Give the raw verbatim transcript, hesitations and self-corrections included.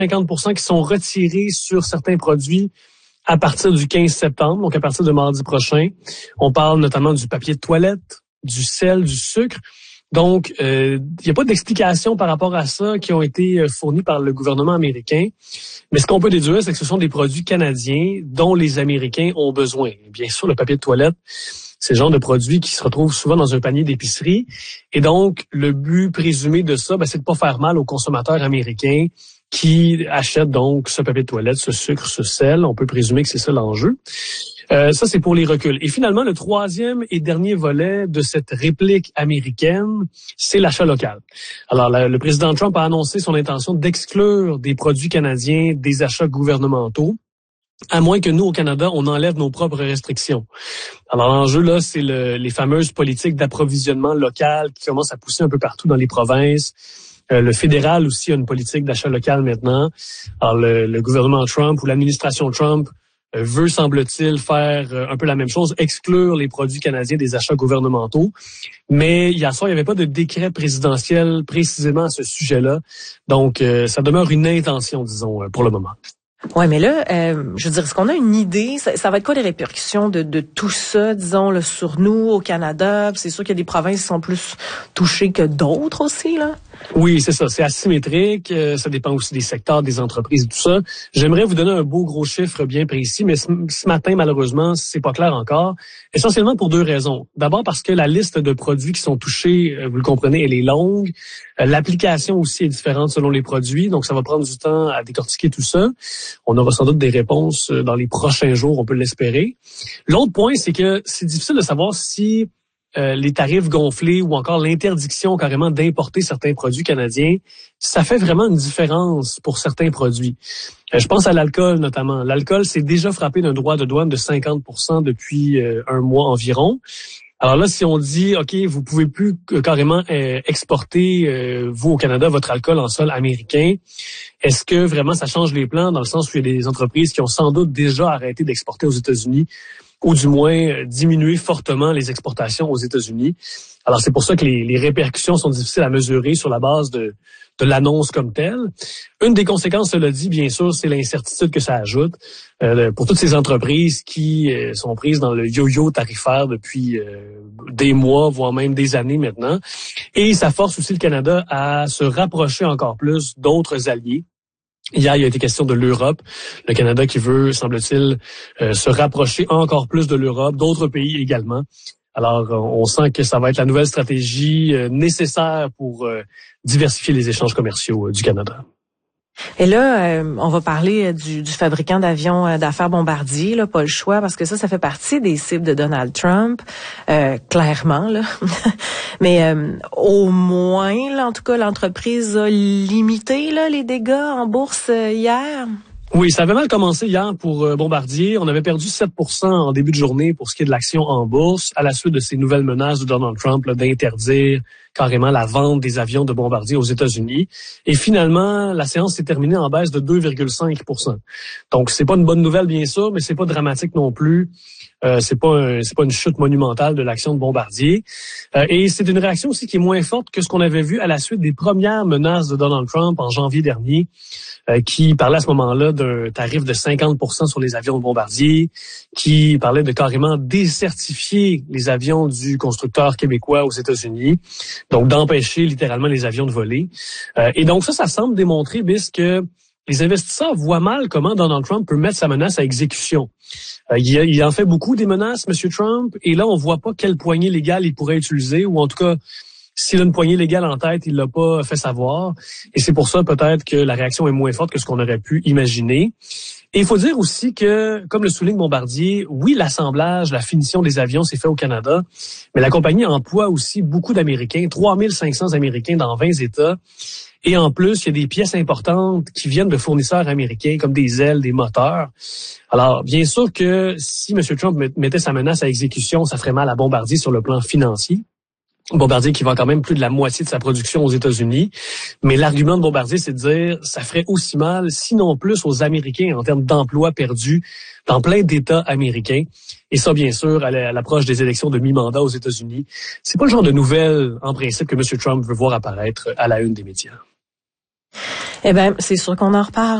cinquante pour cent qui sont retirés sur certains produits à partir du quinze septembre, donc à partir de mardi prochain. On parle notamment du papier de toilette, du sel, du sucre. Donc, il euh, n'y a pas d'explication par rapport à ça qui ont été fournies par le gouvernement américain. Mais ce qu'on peut déduire, c'est que ce sont des produits canadiens dont les Américains ont besoin. Bien sûr, le papier de toilette, c'est le genre de produit qui se retrouve souvent dans un panier d'épicerie. Et donc, le but présumé de ça, ben, c'est de pas faire mal aux consommateurs américains qui achètent donc ce papier de toilette, ce sucre, ce sel. On peut présumer que c'est ça l'enjeu. Euh, ça, c'est pour les reculs. Et finalement, le troisième et dernier volet de cette réplique américaine, c'est l'achat local. Alors, la, le président Trump a annoncé son intention d'exclure des produits canadiens des achats gouvernementaux, à moins que nous, au Canada, on enlève nos propres restrictions. Alors, l'enjeu, là, c'est le, les fameuses politiques d'approvisionnement local qui commencent à pousser un peu partout dans les provinces. Euh, le fédéral aussi a une politique d'achat local maintenant. Alors, le, le gouvernement Trump ou l'administration Trump veut, semble-t-il, faire un peu la même chose, exclure les produits canadiens des achats gouvernementaux. Mais hier soir, il n'y avait pas de décret présidentiel précisément à ce sujet-là. Donc, euh, ça demeure une intention, disons, pour le moment. Ouais, mais là, euh, je veux dire, est-ce qu'on a une idée? Ça, ça va être quoi les répercussions de, de tout ça, disons, là, sur nous, au Canada? C'est sûr qu'il y a des provinces qui sont plus touchées que d'autres aussi, là. Oui, c'est ça. C'est asymétrique. Ça dépend aussi des secteurs, des entreprises, tout ça. J'aimerais vous donner un beau gros chiffre bien précis, mais ce, ce matin, malheureusement, c'est pas clair encore. Essentiellement pour deux raisons. D'abord parce que la liste de produits qui sont touchés, vous le comprenez, elle est longue. L'application aussi est différente selon les produits, donc ça va prendre du temps à décortiquer tout ça. On aura sans doute des réponses dans les prochains jours, on peut l'espérer. L'autre point, c'est que c'est difficile de savoir si Euh, les tarifs gonflés ou encore l'interdiction carrément d'importer certains produits canadiens, ça fait vraiment une différence pour certains produits. Euh, je pense à l'alcool notamment. L'alcool s'est déjà frappé d'un droit de douane de cinquante pour cent depuis euh, un mois environ. Alors là, si on dit, OK, vous pouvez plus carrément euh, exporter, euh, vous, au Canada, votre alcool en sol américain, est-ce que vraiment ça change les plans dans le sens où il y a des entreprises qui ont sans doute déjà arrêté d'exporter aux États-Unis ou du moins diminuer fortement les exportations aux États-Unis. Alors, c'est pour ça que les, les répercussions sont difficiles à mesurer sur la base de, de l'annonce comme telle. Une des conséquences, cela dit, bien sûr, c'est l'incertitude que ça ajoute euh, pour toutes ces entreprises qui euh, sont prises dans le yo-yo tarifaire depuis euh, des mois, voire même des années maintenant. Et ça force aussi le Canada à se rapprocher encore plus d'autres alliés. Hier, il a été question de l'Europe, le Canada qui veut, semble-t-il, euh, se rapprocher encore plus de l'Europe, d'autres pays également. Alors, on sent que ça va être la nouvelle stratégie euh, nécessaire pour euh, diversifier les échanges commerciaux euh, du Canada. Et là, euh, on va parler du, du fabricant d'avions euh, d'affaires Bombardier, là, pas le choix, parce que ça, ça fait partie des cibles de Donald Trump, euh, clairement, là. Mais euh, au moins, là, en tout cas, l'entreprise a limité là, les dégâts en bourse euh, hier. Oui, ça avait mal commencé hier pour euh, Bombardier. On avait perdu sept pour cent en début de journée pour ce qui est de l'action en bourse, à la suite de ces nouvelles menaces de Donald Trump là, d'interdire carrément la vente des avions de Bombardier aux États-Unis. Et finalement, la séance s'est terminée en baisse de deux virgule cinq pour cent. Donc, c'est pas une bonne nouvelle, bien sûr, mais c'est pas dramatique non plus. Euh, c'est pas un, c'est pas une chute monumentale de l'action de Bombardier. Euh, et c'est une réaction aussi qui est moins forte que ce qu'on avait vu à la suite des premières menaces de Donald Trump en janvier dernier, euh, qui parlait à ce moment-là d'un tarif de cinquante pour cent sur les avions de Bombardier, qui parlait de carrément décertifier les avions du constructeur québécois aux États-Unis, donc d'empêcher littéralement les avions de voler. Euh, et donc ça, ça semble démontrer, bis, que les investisseurs voient mal comment Donald Trump peut mettre sa menace à exécution. Euh, il, a, il en fait beaucoup des menaces, M. Trump, et là, on voit pas quelle poignée légale il pourrait utiliser, ou en tout cas, s'il a une poignée légale en tête, il l'a pas fait savoir. Et c'est pour ça, peut-être, que la réaction est moins forte que ce qu'on aurait pu imaginer. Et il faut dire aussi que, comme le souligne Bombardier, oui, l'assemblage, la finition des avions, c'est fait au Canada, mais la compagnie emploie aussi beaucoup d'Américains, trois mille cinq cents Américains dans vingt États. Et en plus, il y a des pièces importantes qui viennent de fournisseurs américains, comme des ailes, des moteurs. Alors, bien sûr que si M. Trump mettait sa menace à exécution, ça ferait mal à Bombardier sur le plan financier. Bombardier qui vend quand même plus de la moitié de sa production aux États-Unis. Mais l'argument de Bombardier, c'est de dire ça ferait aussi mal, sinon plus, aux Américains en termes d'emplois perdus dans plein d'États américains. Et ça, bien sûr, à l'approche des élections de mi-mandat aux États-Unis. C'est pas le genre de nouvelles, en principe, que M. Trump veut voir apparaître à la une des médias. Eh ben, c'est sûr qu'on en reparle.